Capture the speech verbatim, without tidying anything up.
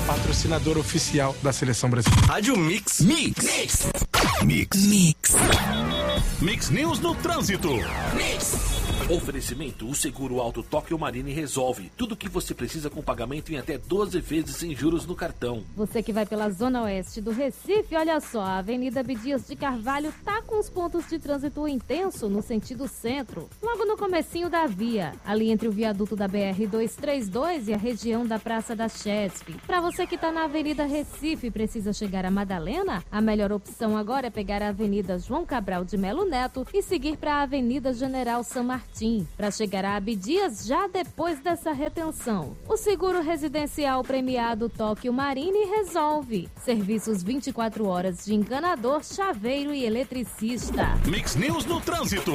patrocinador oficial da Seleção Brasileira. Rádio Mix. Mix. Mix. Mix. Mix. Mix News no Trânsito. Mix. Oferecimento: o Seguro Auto Tóquio Marine resolve tudo o que você precisa com pagamento em até doze vezes sem juros no cartão. Você que vai pela zona oeste do Recife, olha só, a Avenida Abdias de Carvalho tá com os pontos de trânsito intenso no sentido centro, logo no comecinho da via, ali entre o viaduto da B R duzentos e trinta e dois e a região da Praça da Chesf. Para você que tá na Avenida Recife e precisa chegar a Madalena, a melhor opção agora é pegar a Avenida João Cabral de Melo Neto e seguir para a Avenida General San Martín, para chegar a Abdias já depois dessa retenção. O seguro residencial premiado Tóquio Marine resolve. Serviços vinte e quatro horas de encanador, chaveiro e eletricista. Mix News no Trânsito.